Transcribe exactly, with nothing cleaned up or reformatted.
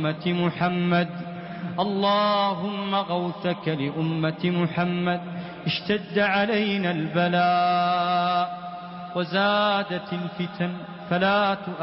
لأمة محمد اللهم غوثك لأمة محمد. اشتد علينا البلاء وزادت الفتن فلا تؤمن